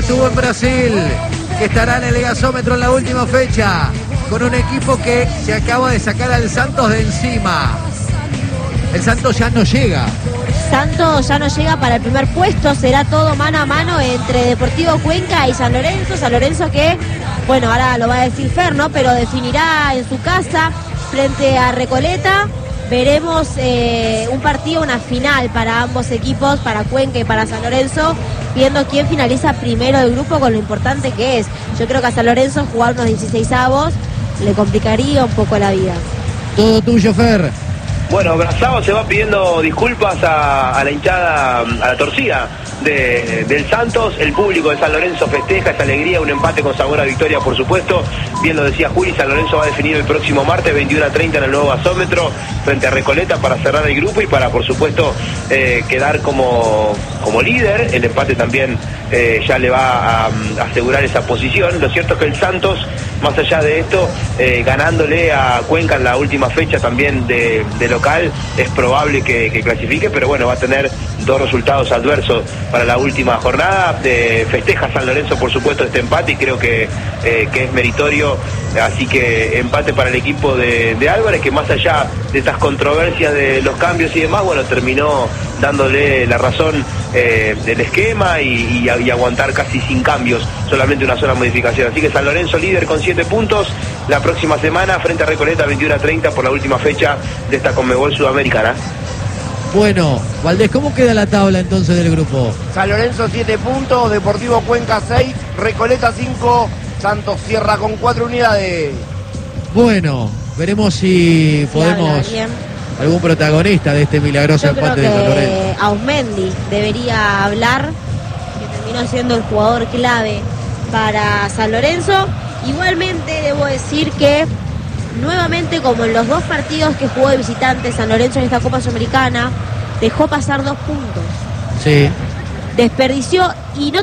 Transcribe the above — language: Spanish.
estuvo en Brasil, que estará en el gasómetro en la última fecha, con un equipo que se acaba de sacar al Santos de encima. El Santos ya no llega. Santos ya no llega para el primer puesto, será todo mano a mano entre Deportivo Cuenca y San Lorenzo. San Lorenzo que, bueno, ahora lo va a decir Fer, ¿no? Pero definirá en su casa frente a Recoleta. Veremos un partido, una final para ambos equipos, para Cuenca y para San Lorenzo, viendo quién finaliza primero del grupo con lo importante que es. Yo creo que a San Lorenzo jugar unos 16avos le complicaría un poco la vida. Todo tuyo, Fer. Bueno, Brazao se va pidiendo disculpas a la hinchada, a la torcida del Santos. El público de San Lorenzo festeja esa alegría, un empate con sabor a victoria, por supuesto. Bien lo decía Juli, San Lorenzo va a definir el próximo martes 21:30 en el nuevo gasómetro frente a Recoleta para cerrar el grupo y para, por supuesto, quedar como líder. El empate también ya le va a asegurar esa posición. Lo cierto es que el Santos, más allá de esto, ganándole a Cuenca en la última fecha también de local, es probable que clasifique, pero bueno, va a tener dos resultados adversos para la última jornada. Festeja San Lorenzo, por supuesto, este empate y creo que es meritorio. Así que empate para el equipo de Álvarez, que más allá de estas controversias de los cambios y demás, bueno, terminó dándole la razón del esquema y aguantar casi sin cambios, solamente una sola modificación. Así que San Lorenzo líder con 7 puntos la próxima semana frente a Recoleta 21:30 por la última fecha de esta Conmebol Sudamericana. Bueno, Valdés, ¿cómo queda la tabla entonces del grupo? San Lorenzo 7 puntos, Deportivo Cuenca 6, Recoleta 5, Santos cierra con 4 unidades. Bueno, veremos si podemos algún protagonista de este milagroso empate de San Lorenzo. Ausmendi debería hablar, que terminó siendo el jugador clave para San Lorenzo. Igualmente debo decir que nuevamente, como en los dos partidos que jugó de visitante San Lorenzo en esta Copa Sudamericana, dejó pasar 2 puntos. Sí. Desperdició, y no